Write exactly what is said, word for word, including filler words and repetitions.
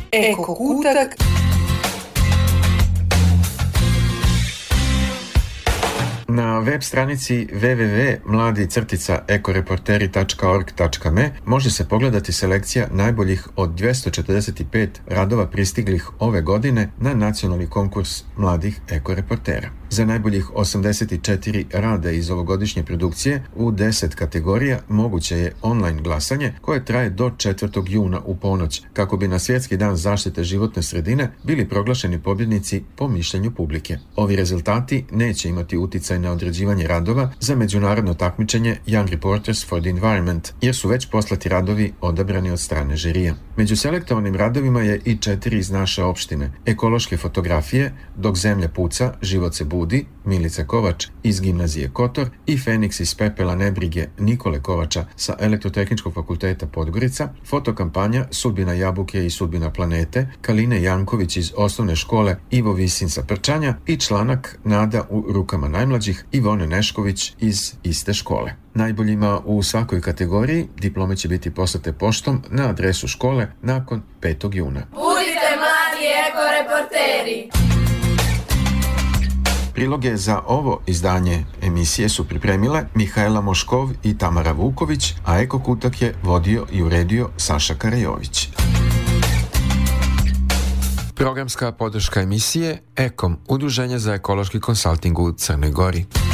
Eko kutak. Na web stranici w w w tačka mladi crtica ekoreporteri tačka org tačka me može se pogledati selekcija najboljih od dvjesto četrdeset pet radova pristiglih ove godine na nacionalni konkurs mladih ekoreportera. Za najboljih osamdeset četiri rada iz ovogodišnje produkcije u deset kategorija moguće je online glasanje koje traje do četvrtog juna u ponoć, kako bi na Svjetski dan zaštite životne sredine bili proglašeni pobjednici po mišljenju publike. Ovi rezultati neće imati uticaj na određivanje radova za međunarodno takmičenje Young Reporters for the Environment, jer su već poslati radovi odabrani od strane žirija. Među selektovanim radovima je i četiri iz naše opštine: ekološke fotografije, Dok zemlja puca, život se budi, Milice Kovač iz gimnazije Kotor i Feniks iz pepela nebrige Nikole Kovača sa Elektrotehničkog fakulteta Podgorica, fotokampanja Sudbina jabuke i sudbina planete Kaline Janković iz osnovne škole Ivo Visin sa Prčanja i članak Nada u rukama najmlađih Ivone Nešković iz iste škole. Najboljima u svakoj kategoriji diplome će biti poslate poštom na adresu škole nakon petog juna. Budite mladi ekoreporteri! Priloge za ovo izdanje emisije su pripremile Mihaela Moškov i Tamara Vuković, a Eko kutak je vodio i uredio Saša Karajović. Programska podrška emisije Ekom, Udruženje za ekološki konsalting u Crnoj Gori.